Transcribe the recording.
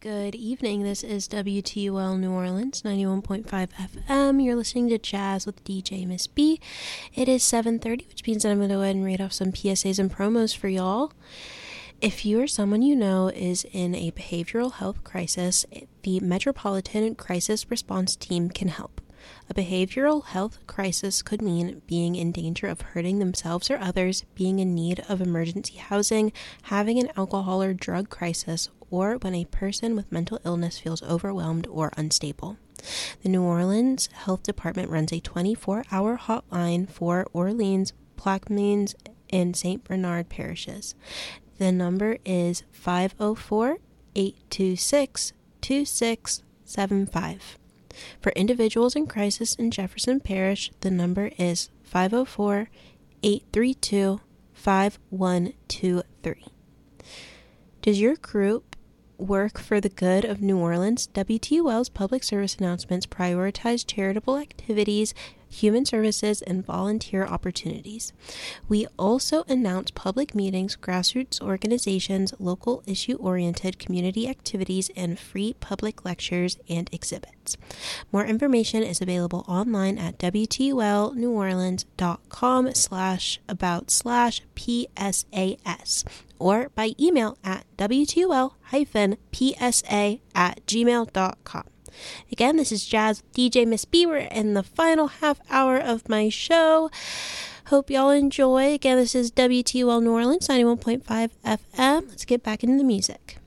Good evening. This is WTUL New Orleans, 91.5 FM. You're listening to Jazz with DJ Miss B. It is 7:30, which means that I'm going to go ahead and read off some PSAs and promos for y'all. If you or someone you know is in a behavioral health crisis, the Metropolitan Crisis Response Team can help. A behavioral health crisis could mean being in danger of hurting themselves or others, being in need of emergency housing, having an alcohol or drug crisis, or when a person with mental illness feels overwhelmed or unstable. The New Orleans Health Department runs a 24-hour hotline for Orleans, Plaquemines, and St. Bernard parishes. The number is 504-826-2675. For individuals in crisis in Jefferson Parish, the number is 504-832-5123. Does your group work for the good of New Orleans? WTUL's public service announcements prioritize charitable activities, human services, and volunteer opportunities. We also announce public meetings, grassroots organizations, local issue-oriented community activities, and free public lectures and exhibits. More information is available online at WTULNewOrleans.com/about/PSAS or by email at WTUL-PSA@gmail.com. Again, this is Jazz with DJ Miss B. We're in the final half hour of my show. Hope y'all enjoy. Again, this is WTUL New Orleans, 91.5 FM. Let's get back into the music.